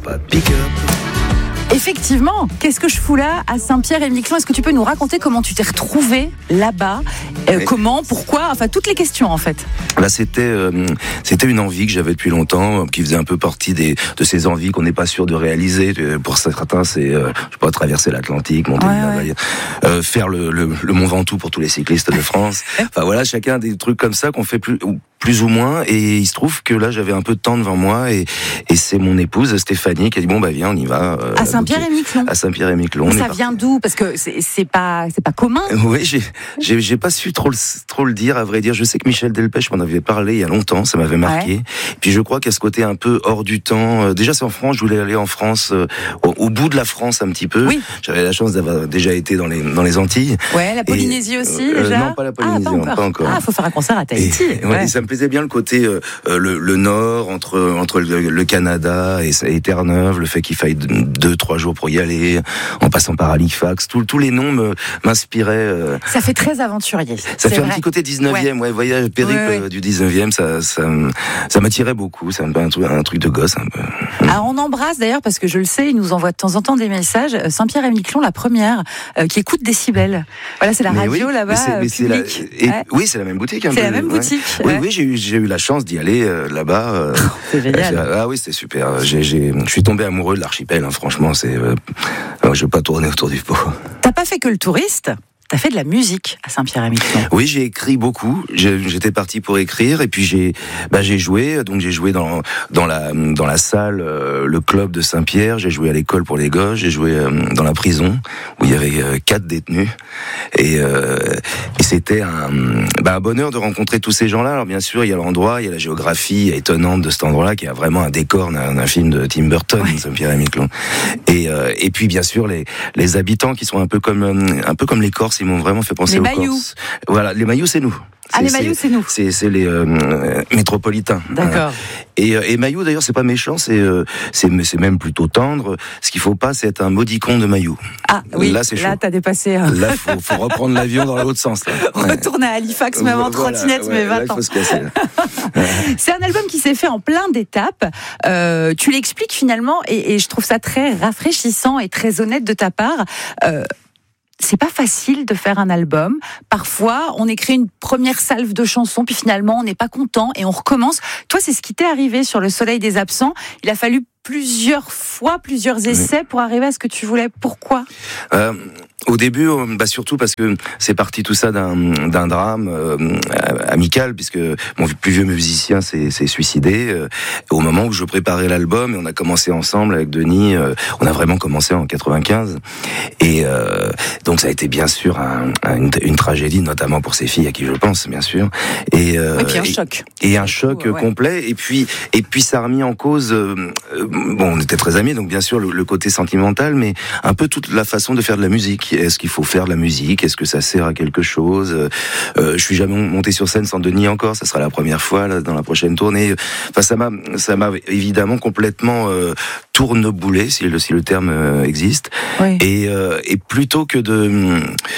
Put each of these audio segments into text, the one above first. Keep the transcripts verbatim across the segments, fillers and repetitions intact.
pas pick up. Effectivement, qu'est-ce que je fous là à Saint-Pierre-et-Miquelon ? Est-ce que tu peux nous raconter comment tu t'es retrouvé là-bas ? euh, oui. Comment, pourquoi ? Enfin, toutes les questions en fait. Là, c'était euh, c'était une envie que j'avais depuis longtemps, qui faisait un peu partie des de ces envies qu'on n'est pas sûr de réaliser. Pour certains, c'est euh, je sais pas, traverser l'Atlantique, monter ouais, une ouais. Navaille, euh, faire le, le le Mont Ventoux pour tous les cyclistes de France. Enfin voilà, chacun des trucs comme ça qu'on fait plus plus ou moins. Et il se trouve que là, j'avais un peu de temps devant moi et et c'est mon épouse Stéphanie qui a dit bon bah viens, on y va. Euh, à Saint-Pierre-et-Miquelon. À Saint-Pierre-et-Miquelon. Ça vient d'où ? Parce que c'est, c'est pas c'est pas commun. Oui, j'ai, j'ai j'ai pas su trop le trop le dire à vrai dire. Je sais que Michel Delpech m'en avait parlé il y a longtemps, ça m'avait marqué. Ouais. Puis je crois qu'il y a ce côté un peu hors du temps. Déjà c'est en France, je voulais aller en France, euh, au, au bout de la France un petit peu. Oui. J'avais la chance d'avoir déjà été dans les dans les Antilles. Ouais, la Polynésie et, aussi euh, déjà. Non, pas la Polynésie, ah, pas encore. Pas encore. Ah, faut faire un concert à Tahiti. Et, ouais, ouais. Et ça me plaisait bien le côté euh, le, le nord entre entre le, le Canada et, et Terre-Neuve, le fait qu'il faille deux trois jours pour y aller, en passant par Halifax, tous tous les noms me, m'inspiraient. Euh... Ça fait très aventurier. Ça c'est fait vrai. un petit côté dix-neuvième, ouais, ouais voyage périple ouais, ouais. du dix-neuvième, ça ça ça m'attirait beaucoup, c'est un peu un truc un truc de gosse un peu. Alors on embrasse d'ailleurs parce que je le sais, il nous envoie de temps en temps des messages. Saint-Pierre-et-Miquelon, la première, euh, qui écoute Décibel. Voilà, c'est la mais radio oui, là-bas. Mais c'est, mais c'est la, et, ouais. Oui, c'est la même boutique. Un c'est peu, la même ouais. boutique. Oui, ouais. oui, j'ai eu j'ai eu la chance d'y aller euh, là-bas. Euh, c'est génial. Euh, ah oui, c'était super. J'ai, j'ai, je suis tombé amoureux de l'archipel. Hein, franchement, c'est. Euh, je vais pas tourner autour du pot. T'as pas fait que le touriste. T'as fait de la musique à Saint-Pierre-et-Miquelon. Oui, j'ai écrit beaucoup. J'ai, j'étais parti pour écrire et puis j'ai, bah j'ai joué. Donc j'ai joué dans dans la dans la salle, euh, le club de Saint-Pierre. J'ai joué à l'école pour les gosses. J'ai joué euh, dans la prison où il y avait euh, quatre détenus et, euh, et c'était un, bah, un bonheur de rencontrer tous ces gens-là. Alors bien sûr, il y a l'endroit, il y a la géographie étonnante de cet endroit-là qui a vraiment un décor d'un, d'un film de Tim Burton, ouais. Saint-Pierre-et-Miquelon. Et euh, et puis bien sûr les les habitants qui sont un peu comme un peu comme les Corses. Ils m'ont vraiment fait penser les aux Mailloux. Corses. Voilà, les Mailloux, c'est nous. Ah, c'est, les Mailloux, c'est, c'est nous. C'est, c'est les euh, métropolitains. D'accord. Euh, et, et Mailloux, d'ailleurs, c'est pas méchant, c'est, euh, c'est, c'est même plutôt tendre. Ce qu'il faut pas, c'est être un maudicon de Mailloux. Ah oui, là, c'est chaud. Là, t'as dépassé. Hein. Là, faut, faut reprendre l'avion dans l'autre sens. Là. Ouais. Retourner à Halifax, même en voilà, trottinette, ouais, mais vingt là, ans. Il faut se casser. C'est un album qui s'est fait en plein d'étapes. Euh, tu l'expliques finalement, et, et je trouve ça très rafraîchissant et très honnête de ta part. Euh, C'est pas facile de faire un album. Parfois, on écrit une première salve de chansons, puis finalement, on n'est pas content et on recommence. Toi, c'est ce qui t'est arrivé sur Le Soleil des Absents. Il a fallu plusieurs fois, plusieurs essais oui. pour arriver à ce que tu voulais. Pourquoi ? euh, Au début, bah surtout parce que c'est parti tout ça d'un, d'un drame euh, amical, puisque mon plus vieux musicien s'est, s'est suicidé. Euh, au moment où je préparais l'album, et on a commencé ensemble avec Denis, euh, on a vraiment commencé en quatre-vingt-quinze. Et euh, donc ça a été bien sûr un, un, une, une tragédie, notamment pour ses filles, à qui je pense, bien sûr. Et, euh, et puis un et, choc. Et un choc ouais. complet. Et puis, et puis ça a remis en cause... Euh, bon, on était très amis, donc bien sûr le, le côté sentimental, mais un peu toute la façon de faire de la musique. Est-ce qu'il faut faire de la musique ? Est-ce que ça sert à quelque chose ? euh, Je suis jamais monté sur scène sans Denis encore. Ça sera la première fois là, dans la prochaine tournée. Enfin, ça m'a, ça m'a évidemment complètement euh, tourneboulé, si le, si le terme euh, existe. Oui. Et, euh, et plutôt que de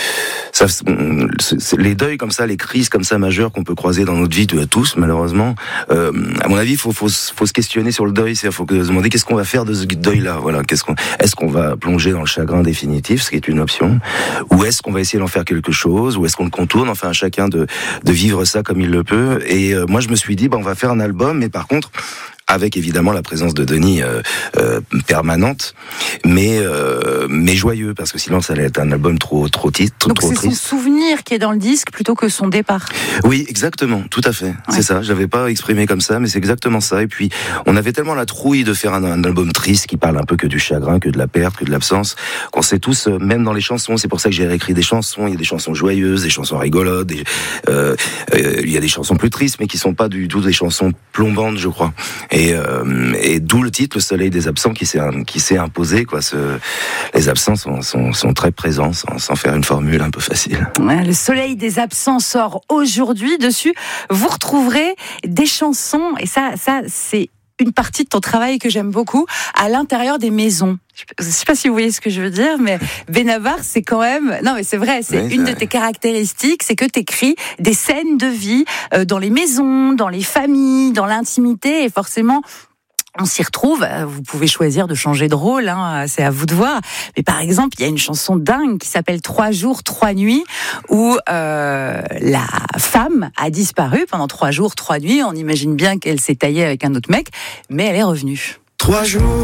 ça, c'est, les deuils comme ça, les crises comme ça majeures qu'on peut croiser dans notre vie de tous, malheureusement. Euh, à mon avis, il faut, faut, faut se questionner sur le deuil. Il faut se demander qu'est-ce qu'on va faire de ce deuil-là. Voilà, qu'est-ce qu'on, est-ce qu'on va plonger dans le chagrin définitif, ce qui est une option, ou est-ce qu'on va essayer d'en faire quelque chose, ou est-ce qu'on le contourne, enfin à chacun de, de vivre ça comme il le peut. Et euh, moi, je me suis dit, bah, on va faire un album, mais par contre, avec évidemment la présence de Denis euh, euh, permanente, mais euh, mais joyeux, parce que sinon ça allait être un album trop trop titre, Donc trop c'est triste. Son souvenir qui est dans le disque plutôt que son départ. Oui, exactement, tout à fait. Ouais. C'est ça. J'avais pas exprimé comme ça, mais c'est exactement ça. Et puis on avait tellement la trouille de faire un, un album triste qui parle un peu que du chagrin, que de la perte, que de l'absence, qu'on sait tous, même dans les chansons. C'est pour ça que j'ai réécrit des chansons. Il y a des chansons joyeuses, des chansons rigolotes. Des, euh, euh, il y a des chansons plus tristes, mais qui sont pas du tout des chansons plombantes, je crois. Et, euh, et d'où le titre, Le Soleil des Absents, qui s'est, qui s'est imposé, quoi. Ce, les absents sont, sont, sont très présents, sans, sans faire une formule un peu facile. Ouais, Le Soleil des Absents sort aujourd'hui. Dessus, vous retrouverez des chansons, et ça, ça, c'est une partie de ton travail que j'aime beaucoup, à l'intérieur des maisons. Je ne sais pas si vous voyez ce que je veux dire, mais Benabar, c'est quand même... Non, mais c'est vrai, c'est oui, une c'est... de tes caractéristiques, c'est que tu écris des scènes de vie euh, dans les maisons, dans les familles, dans l'intimité, et forcément... on s'y retrouve. Vous pouvez choisir de changer de rôle, hein, c'est à vous de voir. Mais par exemple, il y a une chanson dingue qui s'appelle Trois jours, trois nuits, où euh, la femme a disparu pendant trois jours, trois nuits. On imagine bien qu'elle s'est taillée avec un autre mec, mais elle est revenue. Trois jours.